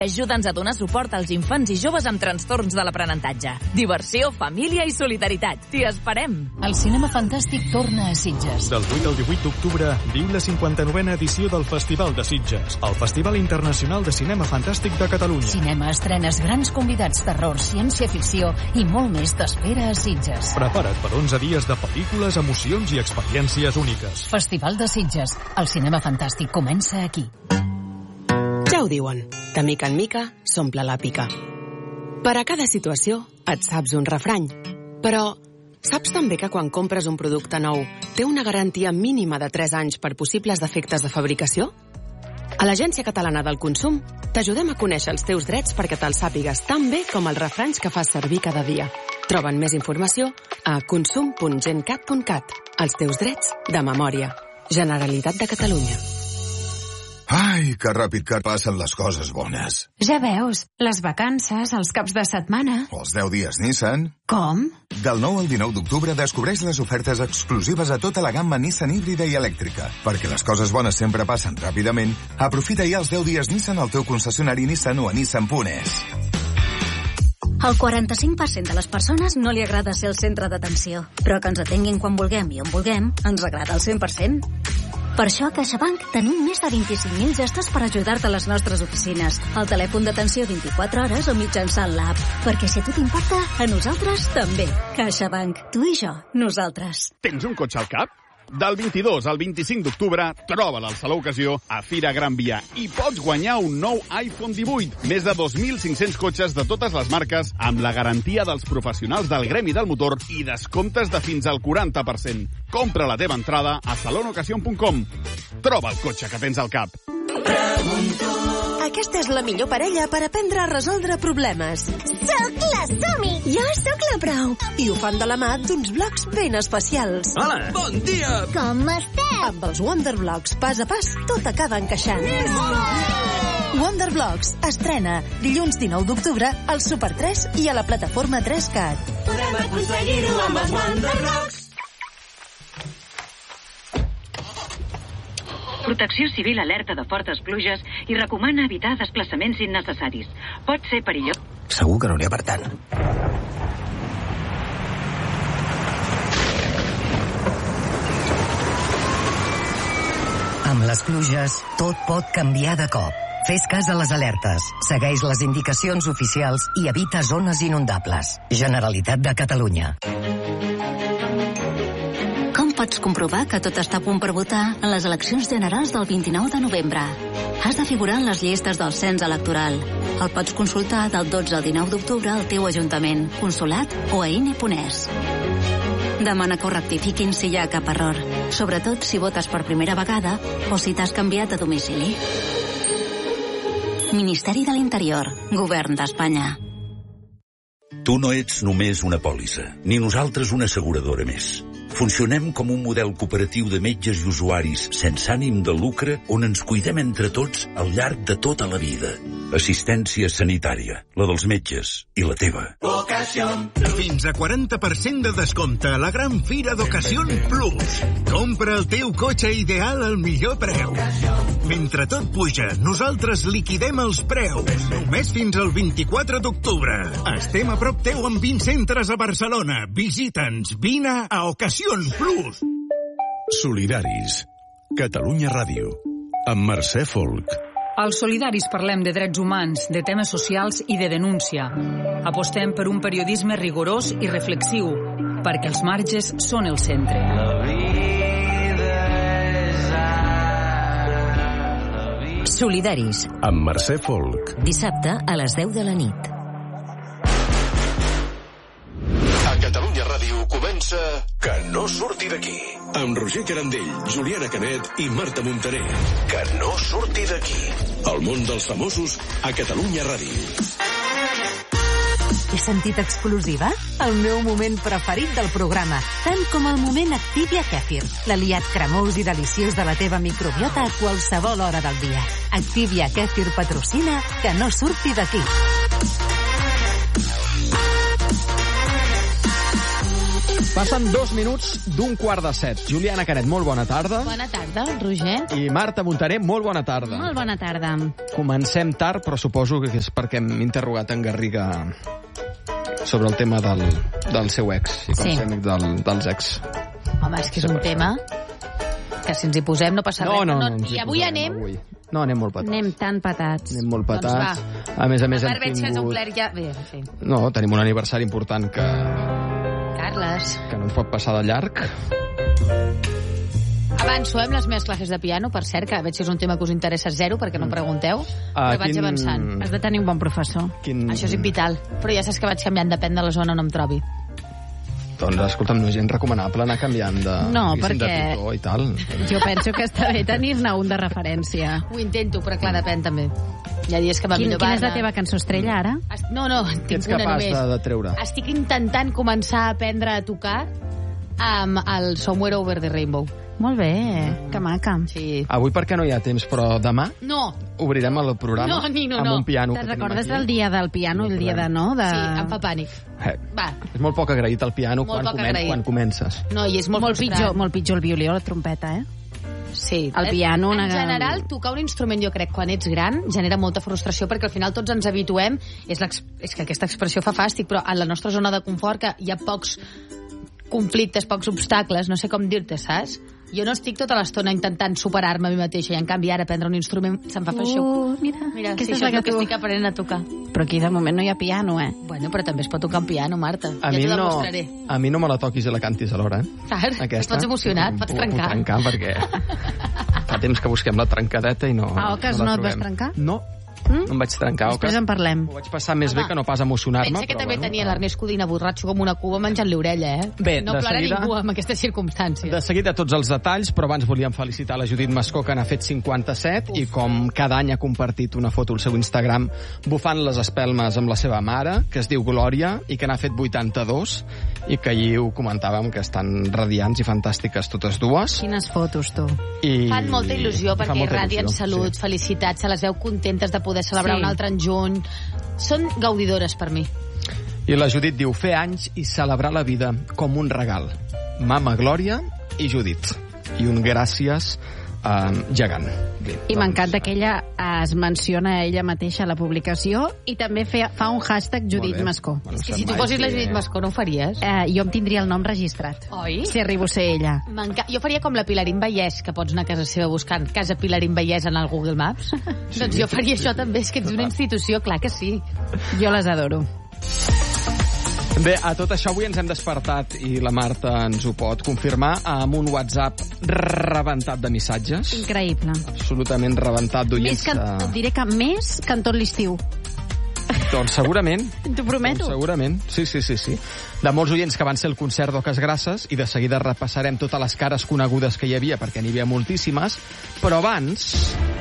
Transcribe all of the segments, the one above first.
Ajuda'ns a donar suport als infants i joves amb trastorns de l'aprenentatge. Diversió, família i solidaritat. T'hi esperem. El cinema fantàstic torna a Sitges. Del 8 al 18 d'octubre viu la 59a edició del Festival de Sitges, el Festival Internacional de Cinema Fantàstic de Catalunya. Cinema, estrenes, grans convidats, terror, ciència-ficció i molt més t'espera a Sitges. Prepara't per 11 dies de pel·lícules, emocions i experiències úniques. Festival de Sitges. El cinema fantàstic comença aquí. Ja ho diuen, de mica en mica s'omple la pica. Per a cada situació et saps un refrany. Però saps també que quan compres un producte nou té una garantia mínima de 3 anys per possibles defectes de fabricació? A l'Agència Catalana del Consum t'ajudem a conèixer els teus drets perquè te'ls sàpigues tan bé com els refranys que fas servir cada dia. Troben més informació a consum.gencat.cat. Els teus drets de memòria. Generalitat de Catalunya. Ai, que ràpid que passen les coses bones. Ja veus, les vacances, els caps de setmana... Els 10 dies Nissan. Com? Del 9 al 19 d'octubre descobreix les ofertes exclusives a tota la gamma Nissan híbrida i elèctrica. Perquè les coses bones sempre passen ràpidament, aprofita ja els 10 dies Nissan al teu concessionari Nissan o a nissan.es. Al 45% de les persones no li agrada ser el centre d'atenció, però que ens atenguin quan vulguem i on vulguem ens agrada al 100%. Per això a CaixaBank tenim més de 25.000 gestos per ajudar-te a les nostres oficines, al telèfon d'atenció 24 hores o mitjançant l'app. Perquè si a tu t'importa, a nosaltres també. CaixaBank, tu i jo, nosaltres. Tens un cotxe al cap? Del 22 al 25 d'octubre, troba'l al Saló Ocasió a Fira Gran Via i pots guanyar un nou iPhone 18. Més de 2.500 cotxes de totes les marques amb la garantia dels professionals del gremi del motor i descomptes de fins al 40%. Compra la teva entrada a salonocasion.com. Troba el cotxe que tens al cap. Aquesta és la millor parella per aprendre a resoldre problemes. Soc la Somi! Jo sóc la Brau. I ho fan de la mà d'uns blocs ben especials. Hola! Bon dia! Com esteu? Amb els Wonder Blocks, pas a pas, tot acaba encaixant. Wonder Blocks estrena dilluns 19 d'octubre al Super 3 i a la plataforma 3CAT. Podem aconseguir-ho amb els Wonder Blocks. Protecció Civil alerta de fortes pluges i recomana evitar desplaçaments innecessaris. Pot ser perillós. Segur que no n'hi ha per tant. Amb les pluges, tot pot canviar de cop. Fes cas a les alertes, segueix les indicacions oficials i evita zones inundables. Generalitat de Catalunya. Com pots comprovar que tot està a punt per votar en les eleccions generals del 29 de novembre? Has de figurar en les llistes del cens electoral. El pots consultar del 12 al 19 d'octubre al teu ajuntament, consolat o a INE.es. Demana que ho rectifiquin si hi ha cap error, sobretot si votes per primera vegada o si t'has canviat de domicili. Ministeri de l'Interior, Govern d'Espanya. Tu no ets només una pòlissa, ni nosaltres una asseguradora més. Funcionem com un model cooperatiu de metges i usuaris sense ànim de lucre on ens cuidem entre tots al llarg de tota la vida. Assistència sanitària, la dels metges i la teva. Fins a 40% de descompte a la gran fira d'Ocasión Plus. Compra el teu cotxe ideal al millor preu. Mentre tot puja, nosaltres liquidem els preus. Només fins al 24 d'octubre. Estem a prop teu amb 20 centres a Barcelona. Visita'ns, vine a Ocasión Plus. Solidaris. Catalunya Ràdio. Amb Mercè Folk. Als Solidaris parlem de drets humans, de temes socials i de denúncia. Apostem per un periodisme rigorós i reflexiu, perquè els marges són el centre. Solidaris. Amb Mercè Folk. Dissabte a les 10 de la nit. A Catalunya Ràdio comença Que no surti d'aquí. Amb Roger Carandell, Juliana Canet i Marta Montaner. Que no surti d'aquí. El món dels famosos a Catalunya Ràdio. He sentit explosiva? El meu moment preferit del programa, tant com el moment Activia Kefir, l'aliat cremós i deliciós de la teva microbiota a qualsevol hora del dia. Activia Kefir patrocina Que no surti d'aquí. Passen 2 minuts d'un 6:15. Juliana Canet, molt bona tarda. Bona tarda, Roger. I Marta Montaner, molt bona tarda. Molt bona tarda. Comencem tard, però suposo que és perquè hem interrogat en Garriga sobre el tema del seu ex, i com ser amic dels ex. Home, és que és un tema que si ens hi posem no passa res. No, I avui anem... No, anem molt patats. Anem tan patats. Anem molt patats. A més, hem tingut... Bé, No, tenim un aniversari important que Carles. Que no ens pot passar de llarg. Avanço, amb les meves classes de piano, per cert, que veig que és un tema que us interessa zero, perquè no em pregunteu, però vaig avançant. Has de tenir un bon professor. Això és vital. Però ja saps que vaig canviant, depèn de la zona on em trobi. Doncs, escolta'm, no és gens recomanable anar canviant de tutor i tal. Jo penso que està bé tenir-ne un de referència. Ho intento, però clar, depèn també. Hi ha dies que va millor. Quina és la teva cançó estrella, ara? No, tinc una només. Ets capaç de treure? Estic intentant començar a aprendre a tocar amb el Somewhere Over the Rainbow. Molt bé, que maca. Sí. Avui perquè no hi ha temps, però demà obrirem el programa amb un piano. Te'n recordes del dia del piano i el dia de no? Sí, em fa pànic. Va. És molt poc agraït el piano quan comences. No, i és molt pitjor el violí o la trompeta, Sí. El piano... En general, tocar un instrument, jo crec, quan ets gran, genera molta frustració, perquè al final tots ens habituem. És que aquesta expressió fa fàstic, però en la nostra zona de confort, que hi ha pocs conflictes, pocs obstacles, no sé com dir-te, saps? Jo no estic tota l'estona intentant superar-me a mi mateixa, i en canvi ara prendre un instrument se'm fa feixuc. Mira, aquesta és la que estic aprenent a tocar. Però aquí de moment no hi ha piano, Bueno, però també es pot tocar un piano, Marta. Ja t'ho demostraré. A mi no me la toquis i la cantis alhora, Clar, et pots emocionar, pots trencar. Puc trencar perquè fa temps que busquem la trencadeta i no a Oques no et vas trencar? No. No em vaig trencar. Després en parlem. Ho vaig passar més bé que no pas emocionar-me. Pensa que també tenia l'Ernest Codina borratxo com una cuba menjant-li orella, Bé, no plora ningú en aquestes circumstàncies. De seguida tots els detalls, però abans volíem felicitar la Judit Mascó, que n'ha fet 57, i com cada any ha compartit una foto al seu Instagram bufant les espelmes amb la seva mare, que es diu Glòria, i que n'ha fet 82, i que allí ho comentàvem, que estan radiants i fantàstiques totes dues. Quines fotos, tu. Fan molta il·lusió perquè irradien salut, felicitats, se les veu contentes de poder celebrar un altre en juny. Són gaudidores per mi. I la Judit diu: fer anys i celebrar la vida com un regal. Mama Glòria i Judit. I un gràcies gegant. Bé, I m'encanta que ella es menciona a ella mateixa a la publicació i també fa un hashtag Judit Mascó. És que si tu posis la Judit Mascó no ho faries? Jo em tindria el nom registrat. Oi? Si arribo a ser ella. Jo faria com la Pilarín Vallès, que pots anar a casa seva buscant Casa Pilarín Vallès en el Google Maps. Doncs jo faria això també, és que ets una institució, clar que sí. Jo les adoro. Bé, a tot això avui ens hem despertat i la Marta ens ho pot confirmar amb un WhatsApp rebentat de missatges. Increïble. Absolutament rebentat d'oients. Et diré que més que en tot l'estiu. Doncs segurament. T'ho prometo. Doncs segurament, sí. De molts oients que van ser al concert d'Oques Grasses, i de seguida repassarem totes les cares conegudes que hi havia, perquè n'hi havia moltíssimes, però abans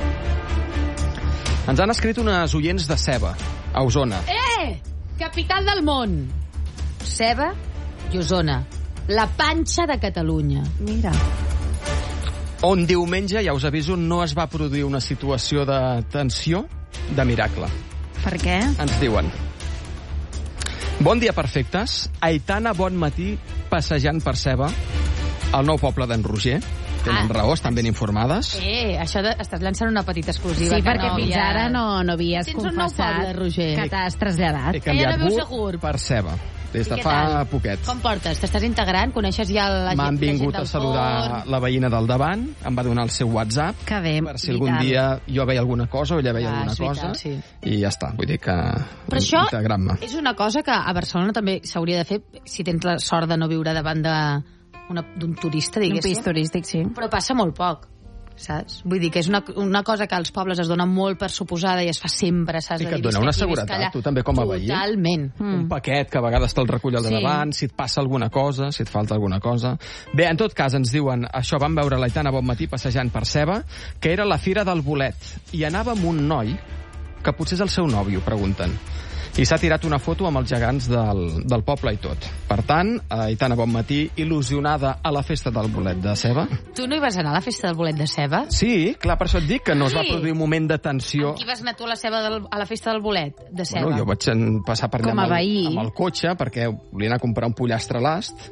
ens han escrit unes oients de Seva, a Osona. Capital del món! Seva i Osona. La panxa de Catalunya. Mira. On diumenge, ja us aviso, no es va produir una situació de tensió de miracle. Per què? Ens diuen: bon dia, perfectes. Aitana, bon matí, passejant per Seva, el nou poble d'en Roger. Tenen raó, estan ben informades. Això estàs llançant una petita exclusiva. Sí, perquè fins ara no havies confessat que t'has traslladat. He canviat Bur per Seva, des de fa poquet. Com portes? T'estàs integrant? Coneixes ja la gent del forn? M'han vingut a saludar la veïna del davant, em va donar el seu WhatsApp, per si algun dia jo veia alguna cosa o ella veia alguna cosa, i ja està. Vull dir que... Però això és una cosa que a Barcelona també s'hauria de fer, si tens la sort de no viure davant d'un turista, diguéssim. Un pis turístic, sí. Però passa molt poc, saps? Vull dir que és una cosa que als pobles es dona molt per suposada i es fa sempre, saps? I que et dona una seguretat, tu també com a veí. Totalment. Un paquet que a vegades te'l recull al de davant, si et passa alguna cosa, si et falta alguna cosa. Bé, en tot cas, ens diuen, això vam veure l'Aitana bon matí passejant per Seva, que era la Fira del Bolet, i anava amb un noi, que potser és el seu nòvio, pregunten. I s'ha tirat una foto amb els gegants del poble i tot. Per tant, Aitana, bon matí, il·lusionada a la festa del bolet de Seva. Tu no hi vas anar a la festa del bolet de Seva? Sí, clar, per això et dic que no es va produir un moment de tensió. Amb qui vas anar tu a la festa del bolet de Seva? Bueno, jo vaig passar per allà amb el cotxe, perquè volia anar a comprar un pollastre a l'ast,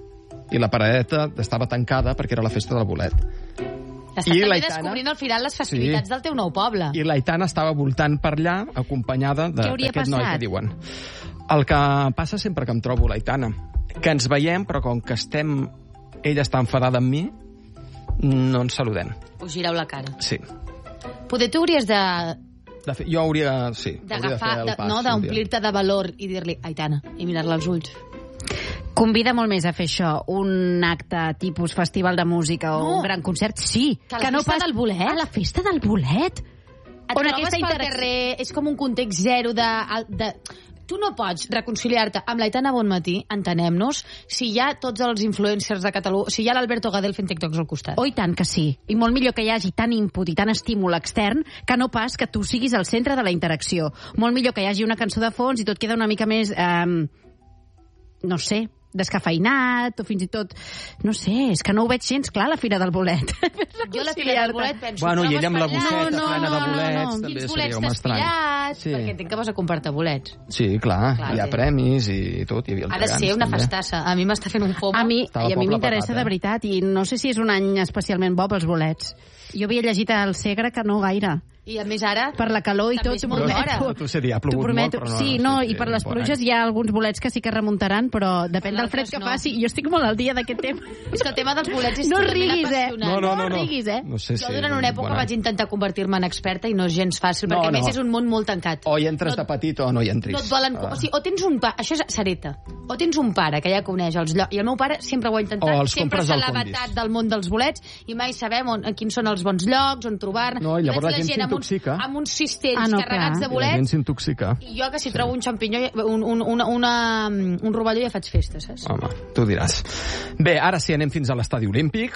I la paradeta estava tancada perquè era la festa del bolet. Estàs també descobrint al final les festivitats del teu nou poble. I l'Aitana estava voltant per allà, acompanyada d'aquest noi que diuen. El que passa sempre que em trobo l'Aitana, que ens veiem, però com que ella està enfadada amb mi, no ens saludem. Us gireu la cara. Sí. Poder tu hauries jo hauria, sí. D'omplir-te de valor i dir-li, Aitana, i mirar-la als ulls. Convida molt més a fer això, un acte tipus festival de música o un gran concert. Sí. Que la festa del bolet? A la festa del bolet. Et trobes pel carrer, és com un context zero de... Tu no pots reconciliar-te amb l'Aitana Bonmatí, entenem-nos, si hi ha tots els influencers de Catalunya, si hi ha l'Alberto Gadel fent TikToks al costat. Oh, i tant que sí. I molt millor que hi hagi tant input i tant estímul extern que no pas que tu siguis el centre de la interacció. Molt millor que hi hagi una cançó de fons i tot queda una mica més... no sé, descafeinat o fins i tot... No sé, és que no ho veig gens clar, la Fira del Bolet. Jo la Fira del Bolet penso... Bueno, i ella amb la bosseta plena de bolets, també quins seria bolets un estrany. Perquè entenc que vas a comprar-te bolets. Sí, clar, hi ha premis i tot. Ha de ser una festassa. A mi m'està fent un fomo. A mi m'interessa de veritat i no sé si és un any especialment bo pels bolets. Jo havia llegit al Segre que no gaire. I a més ara... Per la calor i tot, t'ho prometo. Tu sé dir, ha plogut molt, però no... Sí, i per les pluges hi ha alguns bolets que sí que remuntaran, però depèn del fred que faci. Jo estic molt al dia d'aquest tema. És que el tema dels bolets és tremendament apassionant. No riguis, eh? No sé, jo durant una època vaig intentar convertir-me en experta i no és gens fàcil, perquè a més és un món molt tancat. O hi entres de petit o no hi entris. No et volen... O tens un pare... Això és sereta. O tens un pare que ja coneix els llocs. I el meu pare sempre ho ha intentat. Sempre s'ha levatat del món dels bolets i mai sabem quins són els bons llocs, on trobar-ne. No, i llavors la gent s'intoxica. Amb uns cistells carregats de bolets. La gent s'intoxica. I jo que si trobo un xampinyó, un rovelló ja faig festa, saps? Home, tu diràs. Bé, ara sí, anem fins a l'estadi olímpic.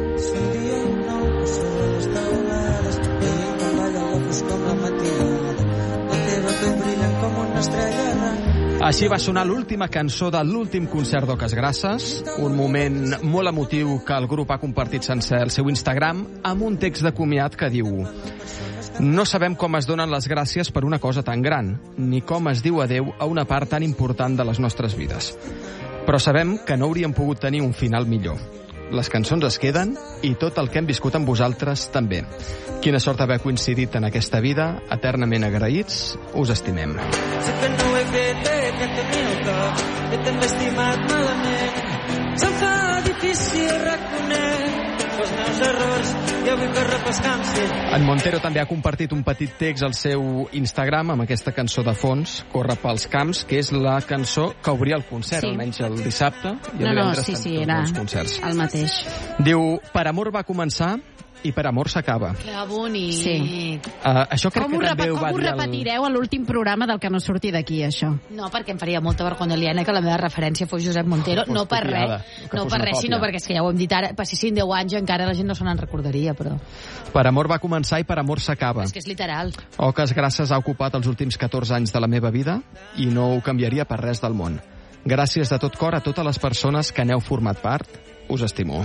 Així va sonar l'última cançó de l'últim concert d'Oques Grasses, un moment molt emotiu que el grup ha compartit sencer al seu Instagram amb un text de comiat que diu: no sabem com es donen les gràcies per una cosa tan gran, ni com es diu adeu a una part tan important de les nostres vides. Però sabem que no hauríem pogut tenir un final millor. Les cançons es queden i tot el que hem viscut amb vosaltres també. Quina sort haver coincidit en aquesta vida, eternament agraïts, us estimem. Sé que no ho he fet bé, que t'he el cop, que t'hem estimat malament. Se'm fa difícil reconèixer els meus errors i avui que repescant-se. En Montero també ha compartit un petit text al seu Instagram amb aquesta cançó de fons, Corre pels camps, que és la cançó que obria el concert, almenys el dissabte i el divendres era els concerts. El mateix. Diu, per amor va començar i per amor s'acaba. Que bonic. Sí. Això crec que també ho va dir... Com ho repetireu a l'últim programa del que no surti d'aquí, això? No, perquè em faria molta vergonya aliena que la meva referència fos Josep Montero. No per res, sinó perquè és que ja ho hem dit ara, passessin 10 anys encara la gent no se n'en recordaria, però... Per amor va començar i per amor s'acaba. És que és literal. Oques Grasses ha ocupat els últims 14 anys de la meva vida i no ho canviaria per res del món. Gràcies de tot cor a totes les persones que n'heu format part. Us estimo.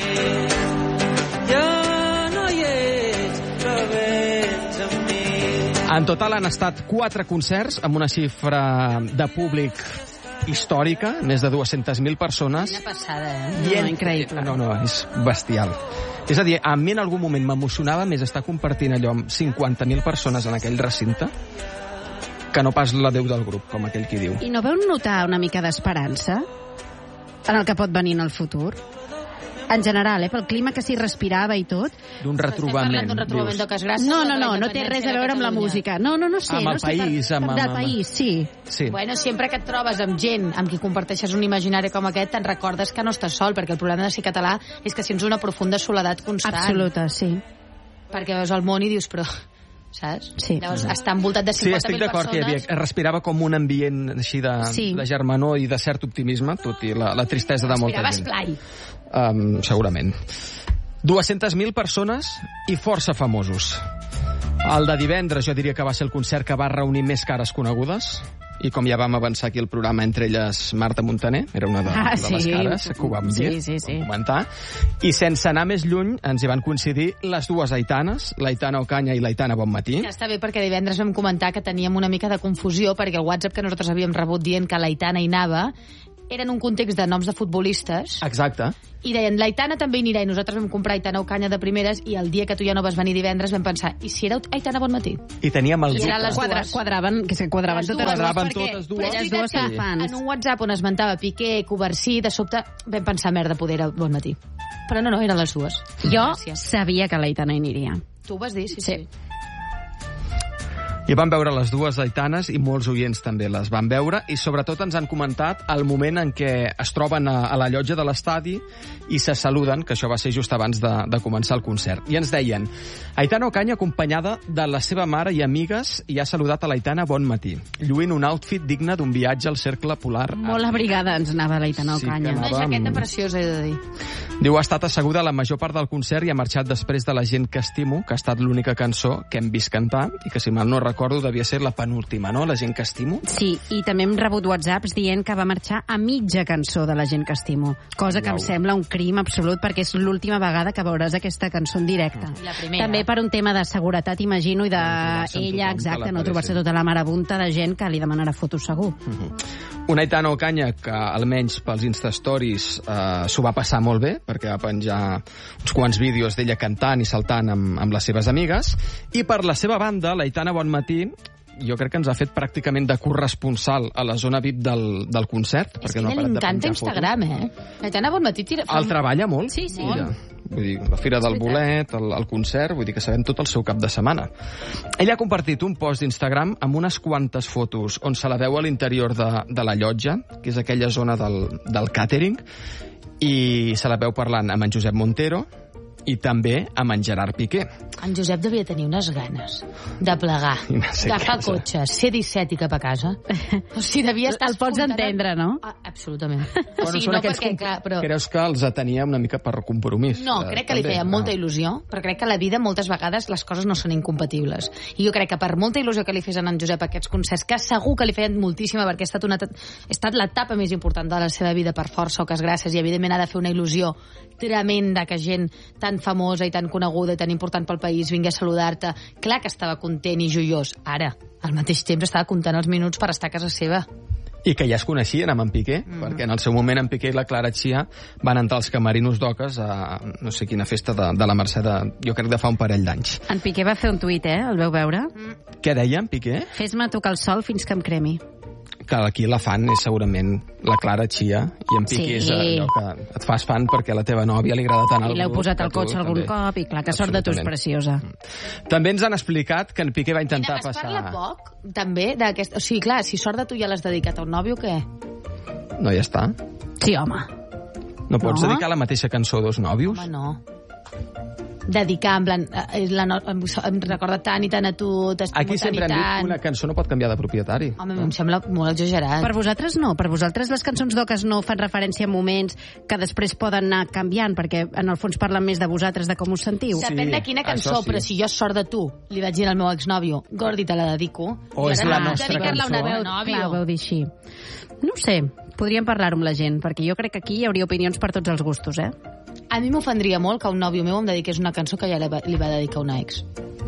En total han estat 4 concerts amb una xifra de públic històrica, més de 200.000 persones. Una passada, eh? Increïble. No, és bestial. És a dir, a mi en algun moment m'emocionava més estar compartint allò amb 50.000 persones en aquell recinte que no pas la Déu del grup, com aquell qui diu. I no veu notar una mica d'esperança en el que pot venir en el futur? En general, pel clima que s'hi respirava i tot. D'un retrobament. D'un retrobament d'Oques Grasses. No té res a veure amb la música. No sé. Amb el país. Del país, sí. Bueno, sempre que et trobes amb gent amb qui comparteixes un imaginari com aquest, te'n recordes que no estàs sol, perquè el problema de ser català és que sents una profunda soledat constant. Absoluta, sí. Perquè veus el món i dius, però... saps? Sí. Llavors, està envoltat de 50.000 persones. Sí, estic d'acord que respirava com un ambient així de germanor i de cert optimisme, tot i la tristesa de molta gent. Esplai. Segurament. 200.000 persones i força famosos. El de divendres jo diria que va ser el concert que va reunir més cares conegudes, i com ja vam avançar aquí el programa, entre elles Marta Montaner, era una de les cares que ho vam dir, comentar, i sense anar més lluny ens hi van coincidir les dues Aitanes, l'Aitana Ocaña i l'Aitana Bonmatí. Ja està bé, perquè divendres vam comentar que teníem una mica de confusió, perquè el WhatsApp que nosaltres havíem rebut dient que l'Aitana hi anava era en un context de noms de futbolistes. Exacte. I deien, l'Aitana també hi anirà, i nosaltres vam comprar Aitana Ocaña de primeres, i el dia que tu ja no vas venir divendres vam pensar, i si era Aitana Bonmatí? I teníem el I eren les dues. Quadraven totes dues. Elles dues són fans. En un WhatsApp on esmentava Piqué, Covarsí, de sobte vam pensar, merda, poder era Bonmatí. Però no, eren les dues. Jo sabia que l'Aitana hi aniria. Tu ho vas dir, sí. I van veure les dues Aitanes i molts oients també les van veure i sobretot ens han comentat el moment en què es troben a la llotja de l'estadi i se saluden, que això va ser just abans de començar el concert. I ens deien, Aitana Ocaña acompanyada de la seva mare i amigues i ha saludat a l'Aitana bon matí, lluint un outfit digne d'un viatge al cercle polar. Molt abrigada ens anava l'Aitana Ocaña. Una jaqueta preciosa, he de dir. Diu, ha estat asseguda la major part del concert i ha marxat després de La gent que estimo, que ha estat l'única cançó que hem vist cantar i que, si mal no recordo, devia ser la penúltima, no? La gent que estimo. Sí, i també hem rebut whatsapps dient que va marxar a mitja cançó de La gent que estimo, cosa que em sembla un crim absolut perquè és l'última vegada que veuràs aquesta cançó en directe. També per un tema de seguretat, imagino, i d'ella, exacte, no trobar-se tota la marabunta de gent que li demanarà fotos segur. Una Aitana Ocaña que, almenys pels Instastories, s'ho va passar molt bé, perquè va penjar uns quants vídeos d'ella cantant i saltant amb les seves amigues, i per la seva banda, l'Aitana Bonmatí, jo crec que ens ha fet pràcticament de corresponsal a la zona VIP del concert. És que no li encanta Instagram, L'Aitana Bonmatí el treballa molt. Sí, sí. Vull dir, la Fira del Bolet, el concert, vull dir que sabem tot el seu cap de setmana. Ella ha compartit un post d'Instagram amb unes quantes fotos on se la veu a l'interior de la llotja, que és aquella zona del càtering, i se la veu parlant amb en Josep Montero i també amb en Gerard Piqué. En Josep devia tenir unes ganes de plegar, d'agafar cotxes, ser 17 i cap a casa. O sigui, devia estar... El pots entendre, no? Absolutament. Bueno, o sigui, no perquè, clar, però... Creus que els atenia una mica per compromís? No, crec que li feia molta il·lusió, però crec que a la vida moltes vegades les coses no són incompatibles. I jo crec que per molta il·lusió que li fes a en Josep aquests concerts, que segur que li feien moltíssima, perquè ha estat l'etapa més important de la seva vida per força o que és gràcies, i evidentment ha de fer una il·lusió tremenda que gent tan famosa i tan coneguda i tan important pel país vingui a saludar-te. Clar que estava content i joiós. Ara, al mateix temps, estava comptant els minuts per estar a casa seva. I que ja es coneixien amb en Piqué, perquè en el seu moment en Piqué i la Clara Chia van entrar als camerinos d'Oques a no sé quina festa de la Mercè, jo crec de fa un parell d'anys. En Piqué va fer un tuit, el veu veure? Què deia en Piqué? Fes-me tocar el sol fins que em cremi. Que aquí la fan és segurament la Clara Chia i en Piqué és allò que et fas fan perquè a la teva nòvia li agrada tant i l'heu posat al cotxe algun cop i clar, que sort de tu és preciosa. També ens han explicat que en Piqué va intentar passar... Es parla poc, també, d'aquest... O sigui, clar, si sort de tu ja l'has dedicat a un nòvio, què? No, ja està. Sí, home. No pots dedicar la mateixa cançó a dos nòvios? Home, no. Dedicar, en plan, em recorda tant i tant a tu, t'estimo aquí tant i tant. Aquí sempre hem dit que una cançó no pot canviar de propietari. Home, em sembla molt exagerat. Per vosaltres no, per vosaltres les cançons d'Oques no fan referència a moments que després poden anar canviant, perquè en el fons parlen més de vosaltres, de com us sentiu. Depèn de quina cançó, però si jo sort de tu li vaig dir al meu exnòvio, Gordi, te la dedico, o és la nostra cançó. Clar, ho veu dir així. No ho sé, podríem parlar-ho amb la gent, perquè jo crec que aquí hi hauria opinions per tots els gustos, A mi m'ofendria molt que un nòvio meu em dediqués una cançó que ja li va dedicar una ex.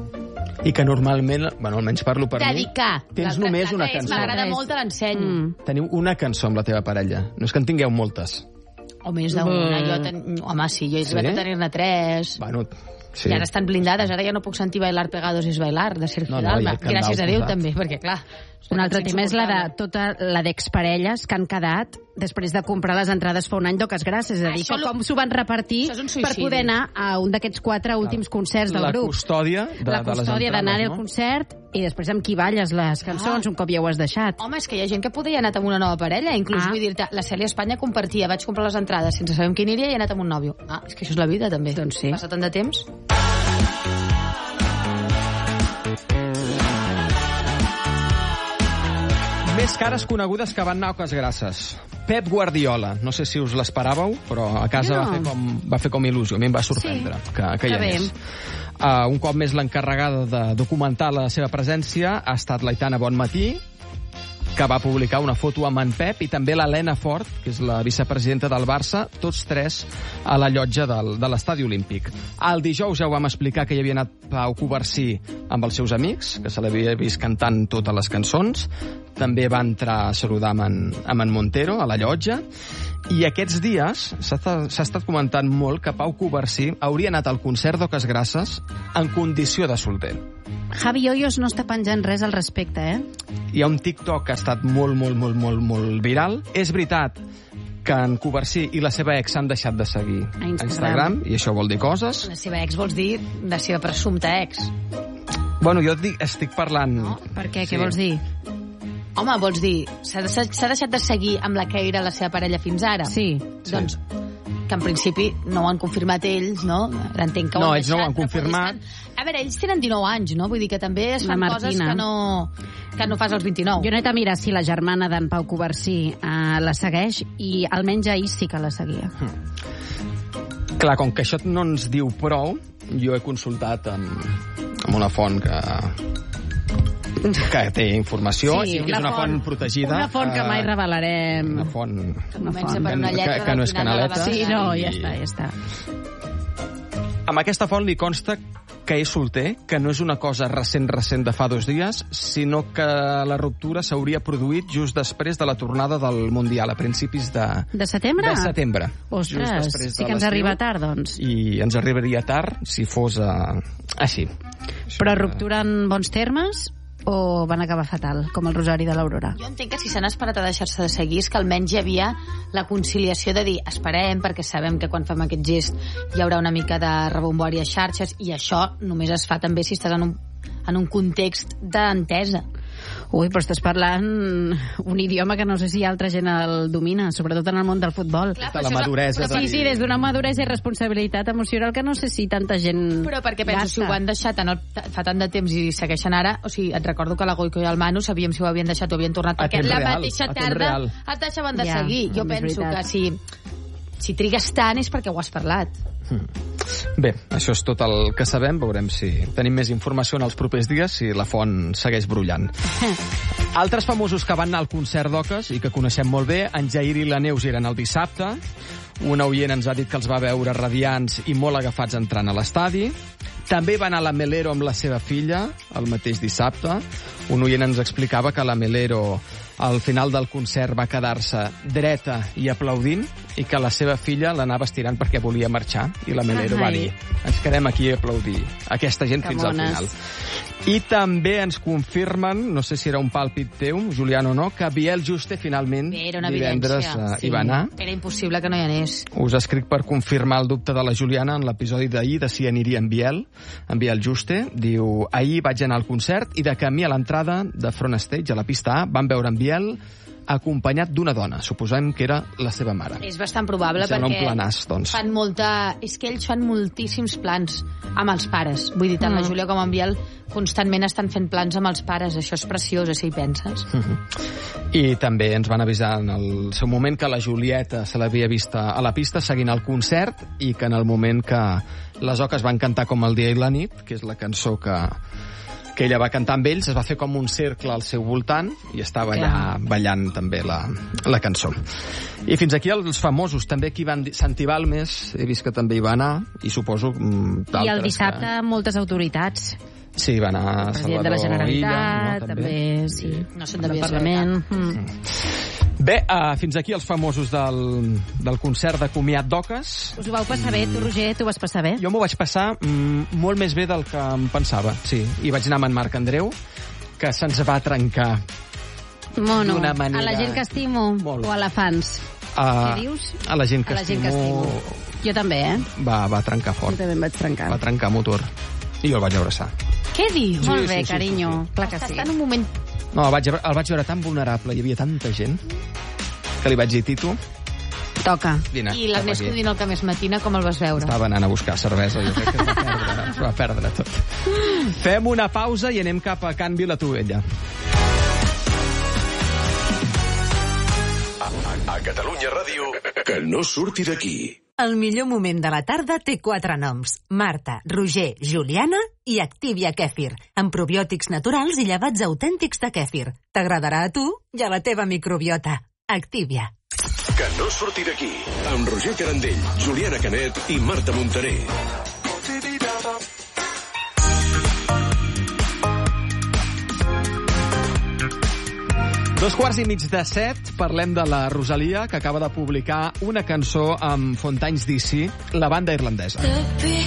I que normalment, bueno, almenys parlo per dedicar. Mi, tens només una cançó. M'agrada molt, te l'ensenyo. Teniu una cançó amb la teva parella. No és que en tingueu moltes. O més d'una. Home, sí, jo he arribat a tenir-ne 3. Bueno, sí. I ara estan blindades, ara ja no puc sentir Bailar pegados es bailar, de Sergio Dalma. Gràcies a Déu, també, perquè, clar... Un altre tema és la de tota la d'exparelles que han quedat després de comprar les entrades fa un any d'Oques Grasses. És a dir, com s'ho van repartir per poder anar a un d'aquests 4 últims concerts del grup. La custòdia de les entrades, la custòdia d'anar al concert i després amb qui balles les cançons un cop ja ho has deixat. Home, és que hi ha gent que podia anar amb una nova parella. Inclús vull dir-te, la Cèlia Espanya compartia, vaig comprar les entrades sense saber amb qui aniria i he anat amb un nòvio. És que això és la vida, també. Doncs sí. Passa tant de temps. Més cares conegudes que van anar a Oques Grasses. Pep Guardiola. No sé si us l'esperàveu, però a casa va fer com il·lusió. A mi em va sorprendre que hi anés. Un cop més l'encarregada de documentar la seva presència ha estat l'Aitana Bonmatí, que va publicar una foto amb en Pep, i també l'Helena Fort, que és la vicepresidenta del Barça, tots tres a la llotja de l'Estadi Olímpic. El dijous ja ho vam explicar que hi havia anat Pau Covarsí amb els seus amics, que se l'havia vist cantant totes les cançons. També va entrar a saludar amb en Montero a la llotja. I aquests dies s'ha estat comentant molt que Pau Covarsí hauria anat al concert d'Oques Grasses en condició de solter. Javi Hoyos no està penjant res al respecte, Hi ha un TikTok que ha estat molt viral. És veritat que en Covarsí i la seva ex s'han deixat de seguir a Instagram, i això vol dir coses. La seva ex vols dir la seva presumpta ex. Bueno, jo estic parlant... No? Per què? Sí. Què vols dir? Home, vols dir, s'ha deixat de seguir amb la que era la seva parella fins ara? Sí. Doncs, que en principi no ho han confirmat ells, no? Entenc que no, ells no ho han confirmat. A veure, ells tenen 19 anys, no? Vull dir que també es fan coses que no fas als 29. Jo he anat a mirar si la germana d'en Pau Covarsí la segueix, i almenys ahir sí que la seguia. Clar, com que això no ens diu prou, jo he consultat amb una font que té informació, sí, que és una font protegida. Una font que mai revelarem. Una font que no és canaleta. Sí, no, ja està. Amb aquesta font li consta que és solter, que no és una cosa recent de fa 2 dies, sinó que la ruptura s'hauria produït just després de la tornada del Mundial, a principis de setembre? De setembre. Ostres, sí que ens arriba tard, doncs. I ens arribaria tard si fos així. Però ruptura en bons termes o van acabar fatal, com el Rosari de l'Aurora? Jo entenc que si s'han esperat a deixar-se de seguir és que almenys hi havia la conciliació de dir esperem, perquè sabem que quan fem aquest gest hi haurà una mica de rebombori a xarxes, i això només es fa també si estàs en un context d'entesa. Ui, però estàs parlant un idioma que no sé si altra gent el domina, sobretot en el món del futbol. Clar, de la maduresa. Sí, des d'una maduresa i responsabilitat emocional que no sé si tanta gent Però perquè penso, si ho han deixat fa tant de temps i segueixen ara, o sigui, et recordo que la Goico i el Manu sabíem si ho havien deixat o havien tornat, perquè la mateixa tarda et deixaven de seguir. Jo penso que si trigues tant és perquè ho has parlat. Bé, això és tot el que sabem. Veurem si tenim més informació en els propers dies, si la font segueix brollant. Altres famosos que van anar al concert d'Oques i que coneixem molt bé, en Jair i la Neus eren el dissabte. Un oient ens ha dit que els va veure radiants i molt agafats entrant a l'estadi. També va anar la Melero amb la seva filla el mateix dissabte. Un oient ens explicava que la Melero al final del concert va quedar-se dreta i aplaudint, i que la seva filla l'anava estirant perquè volia marxar, i la Melero va dir, ens quedem aquí a aplaudir aquesta gent fins al final. I també ens confirmen, no sé si era un pàlpit teu, Julián, o no, que Biel Juste finalment divendres hi va anar. Era impossible que no hi anés. Us escric per confirmar el dubte de la Juliana en l'episodi d'ahir de si aniria en Biel Juste. Diu, ahir vaig anar al concert i de camí a l'entrada de Front Stage, a la pista A, van veure en Biel acompanyat d'una dona, suposem que era la seva mare. És bastant probable, perquè fan és que ells fan moltíssims plans amb els pares. Vull dir, tant la Júlia com en Biel constantment estan fent plans amb els pares. Això és preciós, si hi penses. I també ens van avisar en el seu moment que la Julieta se l'havia vista a la pista seguint el concert, i que en el moment que les Oques van cantar Com el dia i la nit, que és la cançó que ella va cantar amb ells, es va fer com un cercle al seu voltant i estava allà ballant també la cançó. I fins aquí els famosos. També aquí van Santi Balmes, he vist que també hi va anar, i suposo d'altres. I el dissabte moltes autoritats. Sí, va anar el president de la Generalitat, també, sí. No se'n devia Parlament. Bé, fins aquí els famosos del concert de comiat d'Oques. Us ho vau passar bé, tu, Roger? Tu vas passar bé? Jo m'ho vaig passar molt més bé del que em pensava, sí. I vaig anar amb en Marc Andreu, que se'ns va trencar d'una manera... A la gent que estimo o a la fans? Què dius? A la gent que estimo. Jo també, Va trencar fort. Jo també em vaig trencar. Va trencar motor. I jo el vaig abraçar. Què dius? Molt bé, carinyo. Clar que sí. Està en un moment... No, el vaig veure tan vulnerable, hi havia tanta gent, que li vaig dir, Tito, toca. Vine, I l'Ernest Codina el que més matina, com el vas veure? Estava anant a buscar cervesa, jo crec que es va perdre tot. Fem una pausa i anem cap a Can Vilatovella. A Catalunya Ràdio, que no surti d'aquí. El millor moment de la tarda té 4 noms. Marta, Roger, Juliana i Activia Kèfir, amb probiòtics naturals i llevats autèntics de kèfir. T'agradarà a tu i a la teva microbiota. Activia. Que no surti d'aquí. Amb Roger Carandell, Juliana Canet i Marta Montaner. 6:45, parlem de la Rosalia, que acaba de publicar una cançó amb Fontaines DC, la banda irlandesa.